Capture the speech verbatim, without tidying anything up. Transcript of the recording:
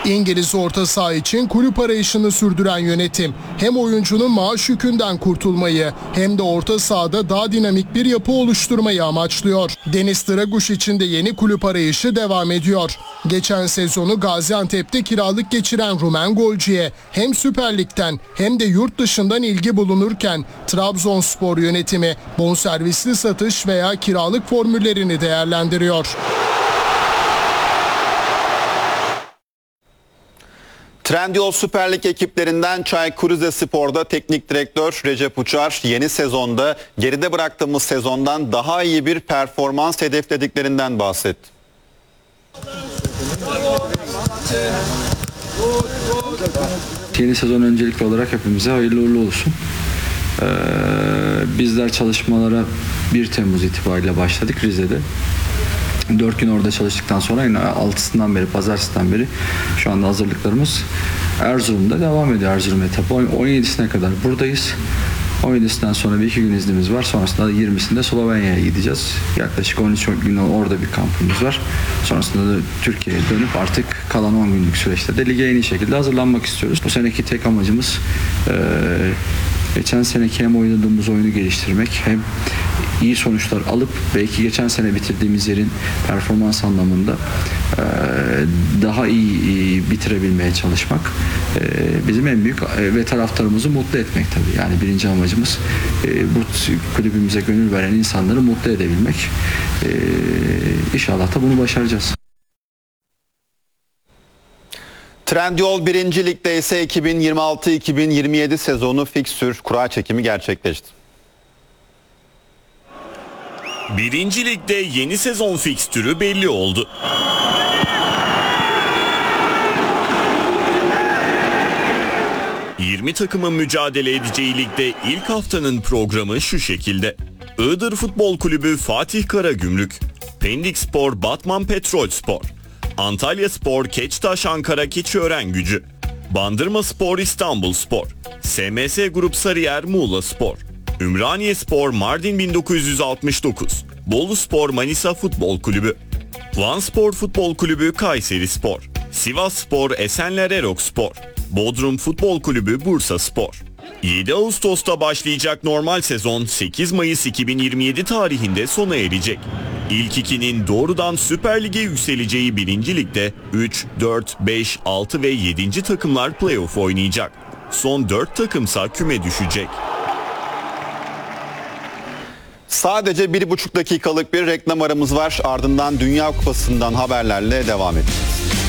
İngiliz orta saha için kulüp arayışını sürdüren yönetim hem oyuncunun maaş yükünden kurtulmayı hem de orta sahada daha dinamik bir yapı oluşturmayı amaçlıyor. Deniz Draguş için de yeni kulüp arayışı devam ediyor. Geçen sezonu Gaziantep'te kiralık geçiren Rumen golcüye hem Süper Lig'den hem de yurt dışından ilgi bulunurken Trabzonspor yönetimi bonservisli satış veya kiralık formüllerini değerlendiriyor. Trendyol Süper Lig ekiplerinden Çaykur Rizespor'da teknik direktör Recep Uçar yeni sezonda geride bıraktığımız sezondan daha iyi bir performans hedeflediklerinden bahsetti. Yeni sezon öncelikli olarak hepimize hayırlı uğurlu olsun. Ee, bizler çalışmalara bir Temmuz itibariyle başladık Rize'de. dört gün orada çalıştıktan sonra yine altısından beri, pazartesinden beri şu anda hazırlıklarımız Erzurum'da devam ediyor. Erzurum etapı on yedisine kadar buradayız. on yedisinden sonra bir iki gün iznimiz var. Sonrasında da yirmisinde Slovenya'ya gideceğiz. Yaklaşık on üç gün orada bir kampımız var. Sonrasında da Türkiye'ye dönüp artık kalan on günlük süreçte de lige en iyi şekilde hazırlanmak istiyoruz. Bu seneki tek amacımız e, geçen seneki hem oynadığımız oyunu geliştirmek hem iyi sonuçlar alıp belki geçen sene bitirdiğimiz yerin performans anlamında e, daha iyi, iyi bitirebilmeye çalışmak e, bizim en büyük e, ve taraftarımızı mutlu etmek tabii. Yani birinci amacımız e, bu kulübümüze gönül veren insanları mutlu edebilmek. E, İnşallah da bunu başaracağız. Trendyol birinci Lig'de ise iki bin yirmi altı iki bin yirmi yedi sezonu fikstür kura çekimi gerçekleşti. birinci Lig'de yeni sezon fikstürü belli oldu. yirmi takımın mücadele edeceği ligde ilk haftanın programı şu şekilde. Iğdır Futbol Kulübü Fatih Karagümrük, Pendikspor Batman Petrolspor, Antalyaspor Keçtaş Ankara Keçiörengücü, Bandırmaspor İstanbulspor, S M S Grup Sarıyer Muğlaspor, Ümraniyespor Mardin bin dokuz yüz altmış dokuz, Boluspor Manisa Futbol Kulübü, Vanspor Futbol Kulübü Kayserispor, Sivasspor Esenler Erokspor, Bodrum Futbol Kulübü Bursaspor. yedi Ağustos'ta başlayacak normal sezon sekiz Mayıs iki bin yirmi yedi tarihinde sona erecek. İlk ikinin doğrudan Süper Lig'e yükseleceği birinci Lig'de üç, dört, beş, altı ve yedinci takımlar playoff oynayacak. Son dört takımsa küme düşecek. Sadece bir buçuk dakikalık bir reklam aramız var. Ardından Dünya Kupası'ndan haberlerle devam edeceğiz.